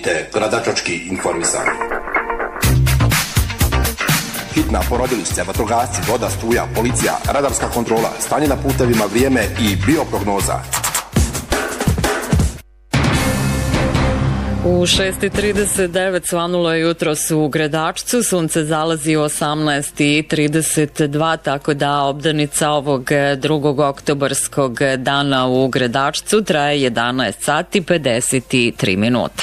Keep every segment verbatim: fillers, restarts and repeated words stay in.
Budite gradačački informisani. Hitna porodilište, vatrogasci, voda, struja, policija, radarska kontrola, stanje na putevima, vrijeme i bioprognoza. U šest i trideset devet svanulo je jutros u Gradačcu, sunce zalazi u osamnaest i trideset dva, tako da obdanica ovog drugog oktobarskog dana u Gradačcu traje jedanaest sati pedeset tri minuta.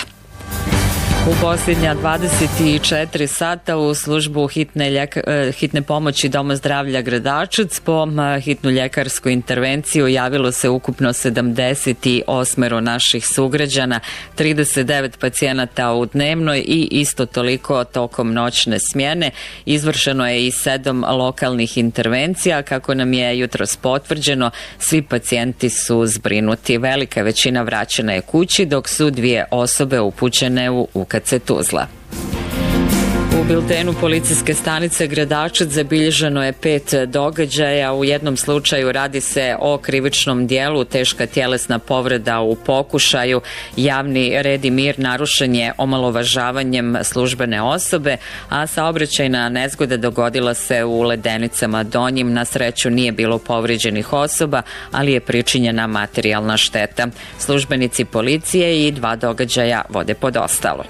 U posljednja dvadeset četiri sata u službu hitne, ljeka, hitne pomoći Doma zdravlja Gradačac po hitnu ljekarsku intervenciju javilo se ukupno sedamdeset osam naših sugrađana, trideset devet pacijenata u dnevnoj i isto toliko tokom noćne smjene. Izvršeno je i sedam lokalnih intervencija. Kako nam je jutros potvrđeno, svi pacijenti su zbrinuti. Velika većina vraćena je kući, dok su dvije osobe upućene u U K C Tuzla. U biltenu policijske stanice Gradačac zabilježeno je pet događaja. U jednom slučaju radi se o krivičnom dijelu, teška tjelesna povreda u pokušaju. Javni red i mir narušen je omalovažavanjem službene osobe, a saobraćajna nezgoda dogodila se u Ledenicama Donjim. Na sreću nije bilo povrijeđenih osoba, ali je pričinjena materijalna šteta. Službenici policije i dva događaja vode pod ostalo.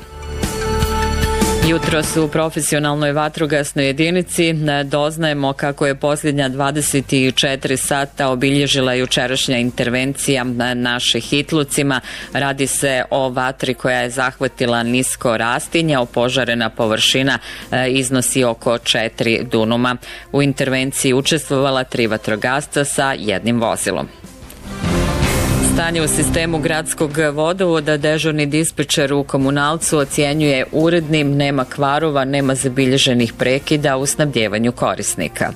Jutro su u profesionalnoj vatrogasnoj jedinici doznajemo kako je posljednja dvadeset četiri sata obilježila jučerašnja intervencija naših Hitlucima. Radi se o vatri koja je zahvatila nisko rastinje, opožarena površina iznosi oko četiri dunuma. U intervenciji učestvovala tri vatrogasca sa jednim vozilom. Stanje u sistemu gradskog vodovoda dežurni dispečer u Komunalcu ocjenjuje urednim, nema kvarova, nema zabilježenih prekida u snabdjevanju korisnika.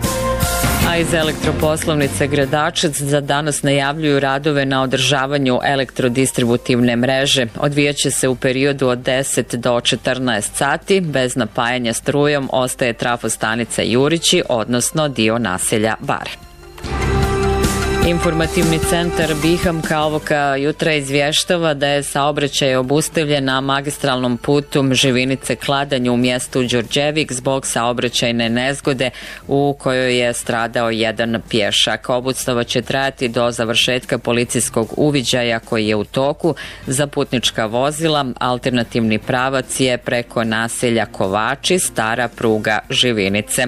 A iz elektroposlovnice Gradačac za danas najavljuju radove na održavanju elektrodistributivne mreže. Odvijaće se u periodu od deset do četrnaest sati. Bez napajanja strujom ostaje trafostanica Jurići, odnosno dio naselja Bare. Informativni centar Bihamka ovoga jutra izvještava da je saobraćaj obustavljen na magistralnom putu Živinice-Kladanj u mjestu Đurđevik zbog saobraćajne nezgode u kojoj je stradao jedan pješak. Obustava će trajati do završetka policijskog uviđaja koji je u toku. Za putnička vozila alternativni pravac je preko naselja Kovači, stara pruga Živinice.